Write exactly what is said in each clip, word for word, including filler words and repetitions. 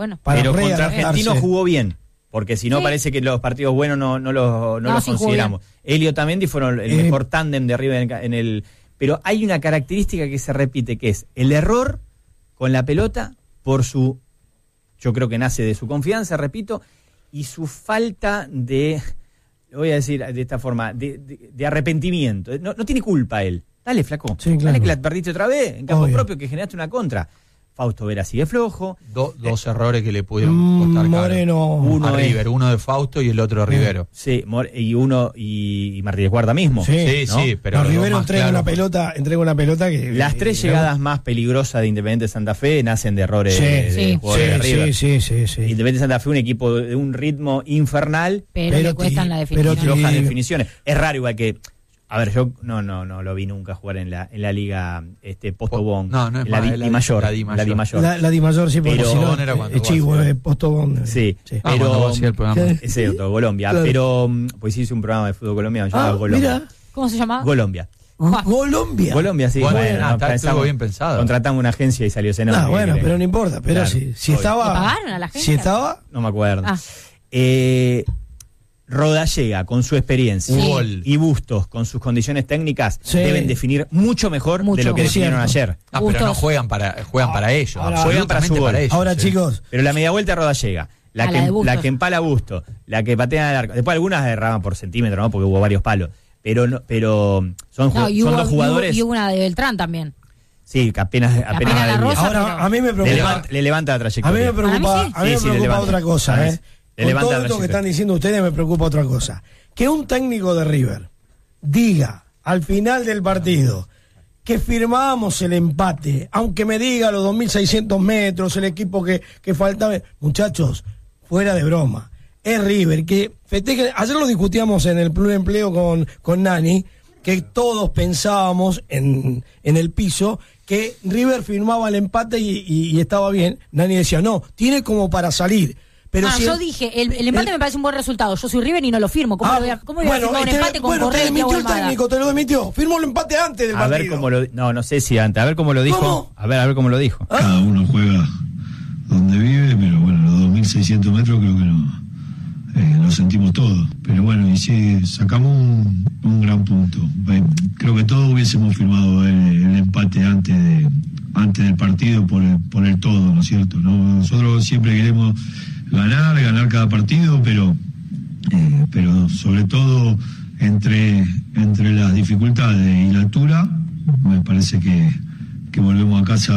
Bueno. Pero contra Argentino jugó bien. Porque si no, sí. parece que los partidos buenos no, no los, no no, los sí consideramos. Elio Otamendi fueron el eh. mejor tándem de arriba en, en el... Pero hay una característica que se repite, que es el error con la pelota por su... Yo creo que nace de su confianza, repito, y su falta de... Lo voy a decir de esta forma, de, de, de arrepentimiento. No, no tiene culpa él. Dale, flaco. Sí, claro. Dale que la perdiste otra vez en campo Obvio. propio, que generaste una contra. Fausto Vera sigue flojo. Do, dos eh, errores que le pudieron costar Moreno, caro. Uno a River, es, uno de Fausto y el otro de Rivero. Sí, y uno y, y Martínez Guarda mismo. Sí, sí, ¿no? sí, pero no, Rivero entrega claro. una pelota, entrega una pelota que las tres que, llegadas ¿no? más peligrosas de Independiente Santa Fe nacen de errores sí, de, de sí, jugadores sí, de River. Sí, sí, sí, sí. Independiente Santa Fe un equipo de un ritmo infernal, pero, pero le cuestan la definición. Pero flojas definiciones. Es raro igual que A ver, yo no no no lo vi nunca jugar en la en la liga este Postobón. No, no es la, más, di, la, di mayor, la Di Mayor. La Di Mayor. La, la Di Mayor sí, porque pero, si no, era cuando es chivo, es Postobón. Sí, sí. Ah, pero hacía el programa. Es cierto, Colombia. Claro. Pero pues hice un programa de fútbol colombiano llamado ah, Colombia. Mira. ¿Cómo se llama? Colombia. Colombia. Colombia, sí. Bueno, bueno, no, está, pensamos, bien pensado. Contratamos una agencia y salió Zenón. Ah, bueno, pero no importa. Pero claro, si, si estaba. ¿Le pagaron a la agencia? Si estaba. No me acuerdo. Ah. Eh, Rodallega, con su experiencia, sí. y Bustos, con sus condiciones técnicas, sí. deben definir mucho mejor mucho, de lo que definieron ayer. Ah, pero no juegan para juegan ah, para ellos. Ahora, juegan para su gol. Para ellos, ahora, sí. chicos. Pero la media vuelta Rodallega, la, que, la, la que empala Bustos, la que patea el arco. Después algunas erraban por centímetro, ¿no? Porque hubo varios palos. Pero no, pero son, no, son hubo, dos jugadores. Y hubo una de Beltrán también. Sí, que apenas, apenas, apenas la rosa, ahora, pero... a mí me preocupa. Le levanta, le levanta la trayectoria. A mí me preocupa, a mí sí. a mí me sí, sí, preocupa otra cosa, ¿eh? Le Con levanta todo esto que están diciendo ustedes me preocupa otra cosa. Que un técnico de River diga al final del partido que firmamos el empate, aunque me diga los dos mil seiscientos metros, el equipo que, que faltaba. Muchachos, fuera de broma. Es River, que festeje. Ayer lo discutíamos en el pluriempleo con, con Nani, que todos pensábamos en, en el piso que River firmaba el empate y, y, y estaba bien. Nani decía, no, tiene como para salir. Pero ah, si yo el, dije, el, el empate el, me parece un buen resultado. Yo soy River y no lo firmo. ¿Cómo, ah, lo voy a, cómo voy bueno, a firmar un te, empate con bueno, Correa te y demitió Almada? el técnico, te lo demitió. Firmó el empate antes del a partido. Ver cómo lo, no, no sé si antes. A ver cómo lo dijo. ¿Cómo? A ver, a ver cómo lo dijo. ¿Ah? Cada uno juega donde vive, pero bueno, los dos mil seiscientos metros creo que no, eh, lo sentimos todo. Pero bueno, y sí, sacamos un, un gran punto. Eh, creo que todos hubiésemos firmado el, el empate antes de antes del partido por el, por el todo, ¿no es cierto? ¿No? Nosotros siempre queremos ganar, ganar cada partido, pero eh, pero sobre todo entre entre las dificultades y la altura, me parece que, que volvemos a casa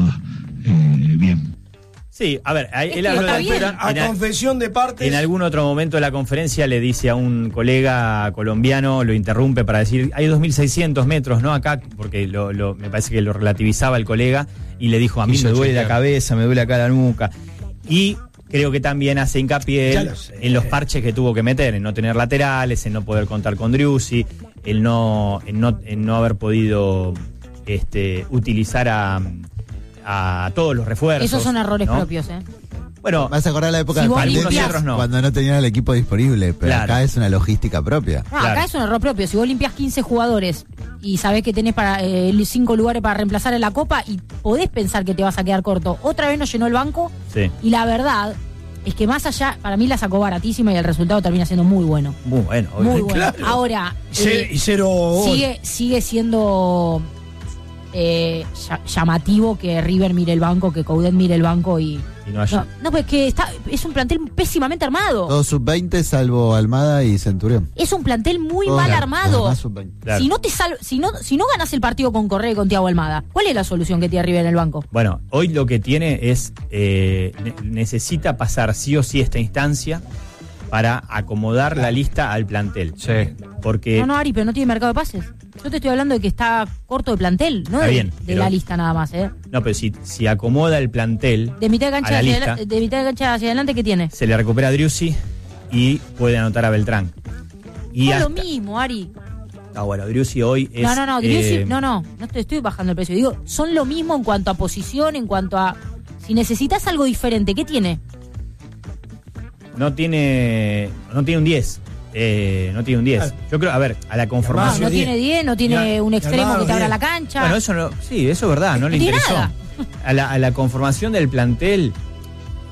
eh, bien. Sí, a ver, es él habló de altura. A en, confesión de partes. En algún otro momento de la conferencia le dice a un colega colombiano, lo interrumpe para decir, hay dos mil seiscientos metros, ¿no? Acá, porque lo, lo, me parece que lo relativizaba el colega, y le dijo, a mí me duele la cabeza, me duele acá la nuca. Y creo que también hace hincapié él en los parches que tuvo que meter, en no tener laterales, en no poder contar con Driussi, en no, en no, en no haber podido este, utilizar a... a todos los refuerzos. Esos son errores ¿no? propios, ¿eh? Bueno, vas a acordar la época si de algunos pandemia, otros no. Cuando no tenían el equipo disponible, pero claro. acá es una logística propia. No, claro. Acá es un error propio. Si vos limpias quince jugadores y sabés que tenés para eh, cinco lugares para reemplazar en la Copa y podés pensar que te vas a quedar corto, otra vez nos llenó el banco, sí. Y la verdad es que más allá, para mí la sacó baratísima y el resultado termina siendo muy bueno. Muy bueno. Muy bueno. Claro. Ahora, eh, y cero sigue, sigue siendo eh, llamativo que River mire el banco, que Coudet mire el banco y... y no, haya... no, no, pues que está, es un plantel pésimamente armado. Todos sub veinte salvo Almada y Centurión. Es un plantel muy Todos mal la, armado. Claro. Si no te sal, si no si no ganas el partido con Correa y con Thiago Almada, ¿cuál es la solución que tiene River en el banco? Bueno, hoy lo que tiene es eh, ne- necesita pasar sí o sí esta instancia para acomodar la lista al plantel. Sí. Porque No, no, Ari, pero no tiene mercado de pases. Yo te estoy hablando de que está corto de plantel, no Está de, bien, de pero- la lista nada más, ¿eh? no, pero si, si acomoda el plantel De mitad de cancha a la hacia, lista, adela- de mitad de cancha hacia adelante, ¿qué tiene? se le recupera a Driussi y puede anotar a Beltrán. Y No es hasta- lo mismo, Ari. Ah, bueno, Driussi hoy es... No, no, no, Driussi, eh, no, no, no te estoy bajando el precio. Digo, son lo mismo en cuanto a posición, en cuanto a... Si necesitas algo diferente, ¿qué tiene? no tiene no tiene un diez. Eh, no tiene un diez. Yo creo, a ver, a la No, conformación... no tiene diez, no tiene un extremo Claro, que te abra diez. la cancha. Bueno, eso no, sí, eso es verdad, no, No le tiene interesó. nada. A la, a la conformación del plantel